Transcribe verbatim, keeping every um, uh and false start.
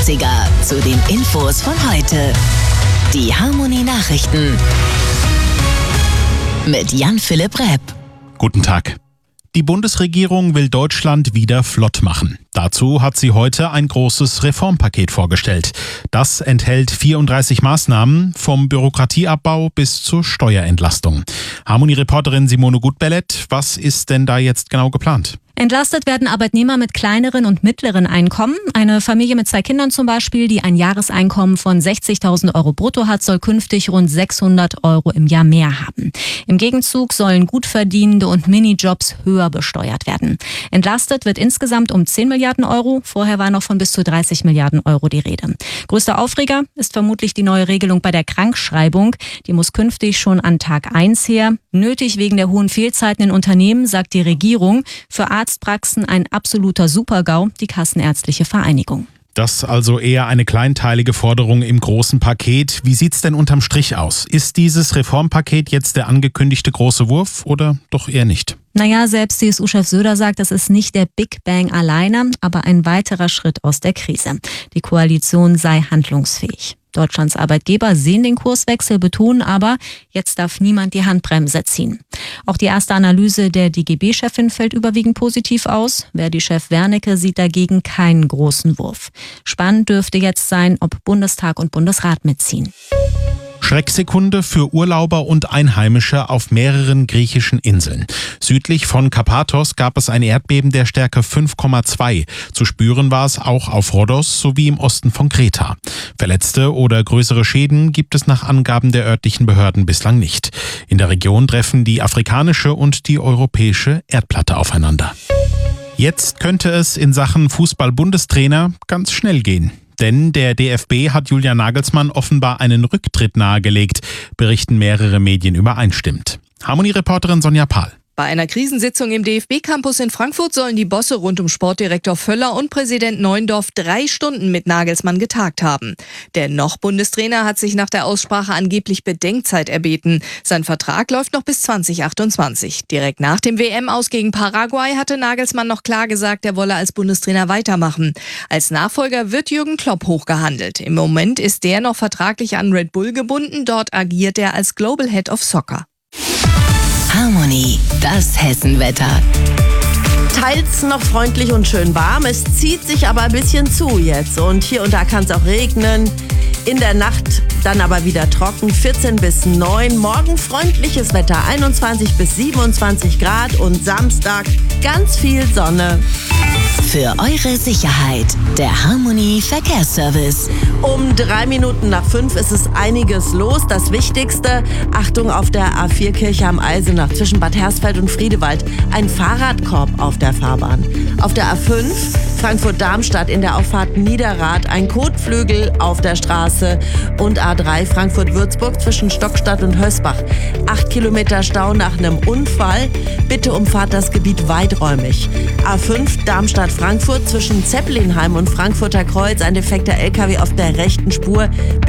neunziger zu den Infos von heute. Die Harmonie-Nachrichten mit Jan-Philipp Repp. Guten Tag. Die Bundesregierung will Deutschland wieder flott machen. Dazu hat sie heute ein großes Reformpaket vorgestellt. Das enthält vierunddreißig Maßnahmen, vom Bürokratieabbau bis zur Steuerentlastung. Harmonie-Reporterin Simone Gutbellet, was ist denn da jetzt genau geplant? Entlastet werden Arbeitnehmer mit kleineren und mittleren Einkommen. Eine Familie mit zwei Kindern zum Beispiel, die ein Jahreseinkommen von sechzigtausend Euro brutto hat, soll künftig rund sechshundert Euro im Jahr mehr haben. Im Gegenzug sollen Gutverdienende und Minijobs höher besteuert werden. Entlastet wird insgesamt um zehn Milliarden Euro. Vorher war noch von bis zu dreißig Milliarden Euro die Rede. Größter Aufreger ist vermutlich die neue Regelung bei der Krankschreibung. Die muss künftig schon an Tag eins her. Nötig wegen der hohen Fehlzeiten in Unternehmen, sagt die Regierung. Für Arztpraxen ein absoluter Super-GAU, die Kassenärztliche Vereinigung. Das also eher eine kleinteilige Forderung im großen Paket. Wie sieht's denn unterm Strich aus? Ist dieses Reformpaket jetzt der angekündigte große Wurf oder doch eher nicht? Naja, selbst C S U-Chef Söder sagt, das ist nicht der Big Bang alleine, aber ein weiterer Schritt aus der Krise. Die Koalition sei handlungsfähig. Deutschlands Arbeitgeber sehen den Kurswechsel, betonen aber, jetzt darf niemand die Handbremse ziehen. Auch die erste Analyse der D G B-Chefin fällt überwiegend positiv aus. Verdi-Chef Wernicke sieht dagegen keinen großen Wurf. Spannend dürfte jetzt sein, ob Bundestag und Bundesrat mitziehen. Schrecksekunde für Urlauber und Einheimische auf mehreren griechischen Inseln. Südlich von Karpathos gab es ein Erdbeben der Stärke fünf Komma zwei. Zu spüren war es auch auf Rhodos sowie im Osten von Kreta. Verletzte oder größere Schäden gibt es nach Angaben der örtlichen Behörden bislang nicht. In der Region treffen die afrikanische und die europäische Erdplatte aufeinander. Jetzt könnte es in Sachen Fußball-Bundestrainer ganz schnell gehen. Denn der D F B hat Julian Nagelsmann offenbar einen Rücktritt nahegelegt, berichten mehrere Medien übereinstimmend. Harmonie-Reporterin Sonja Pahl. Bei einer Krisensitzung im D F B-Campus in Frankfurt sollen die Bosse rund um Sportdirektor Völler und Präsident Neuendorf drei Stunden mit Nagelsmann getagt haben. Der noch Bundestrainer hat sich nach der Aussprache angeblich Bedenkzeit erbeten. Sein Vertrag läuft noch bis zwanzig achtundzwanzig. Direkt nach dem W M-Aus gegen Paraguay hatte Nagelsmann noch klar gesagt, er wolle als Bundestrainer weitermachen. Als Nachfolger wird Jürgen Klopp hochgehandelt. Im Moment ist der noch vertraglich an Red Bull gebunden. Dort agiert er als Global Head of Soccer. Harmonie, das Hessenwetter. Teils noch freundlich und schön warm. Es zieht sich aber ein bisschen zu jetzt. Und hier und da kann es auch regnen. In der Nacht dann aber wieder trocken, vierzehn bis neun. Morgen freundliches Wetter, einundzwanzig bis siebenundzwanzig Grad. Und Samstag ganz viel Sonne. Für eure Sicherheit, der Harmonie Verkehrsservice. Um drei Minuten nach fünf ist es einiges los. Das Wichtigste, Achtung auf der A vier Kirche am Eisenach zwischen Bad Hersfeld und Friedewald. Ein Fahrradkorb auf der Fahrbahn. Auf der A fünf Frankfurt-Darmstadt in der Auffahrt Niederrad ein Kotflügel auf der Straße. Und A drei Frankfurt-Würzburg zwischen Stockstadt und Hösbach. Acht Kilometer Stau nach einem Unfall. Bitte umfahrt das Gebiet weiträumig. A fünf Darmstadt-Frankfurt zwischen Zeppelinheim und Frankfurter Kreuz. Ein defekter L K W auf der rechten Spur.